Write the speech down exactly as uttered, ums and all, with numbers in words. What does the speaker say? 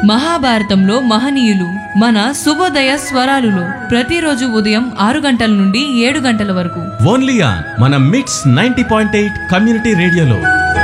మహాభారతంలో మహనీయులు మన శుభోదయ స్వరాలులో ప్రతిరోజు ఉదయం ఆరు గంటల నుండి ఏడు గంటల వరకు ఓన్లీ ఆన్ మన మిట్స్ నైన్టీ పాయింట్ ఎయిట్ కమ్యూనిటీ రేడియోలో